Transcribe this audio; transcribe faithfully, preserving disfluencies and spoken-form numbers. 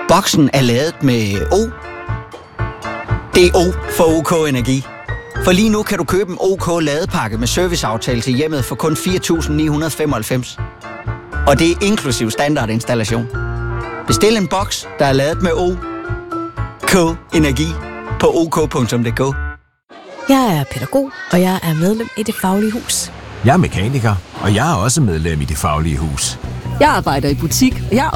Boksen er ladet med O. Det er O for OK Energi. For lige nu kan du købe en OK ladepakke med serviceaftale til hjemmet for kun fire tusind ni hundrede femoghalvfems. Og det er inklusiv standardinstallation. Bestil en boks, der er ladet med O. OK Energi på ok punktum d k. Jeg er pædagog, og jeg er medlem i Det Faglige Hus. Jeg er mekaniker, og jeg er også medlem i Det Faglige Hus. Jeg arbejder i butik, og jeg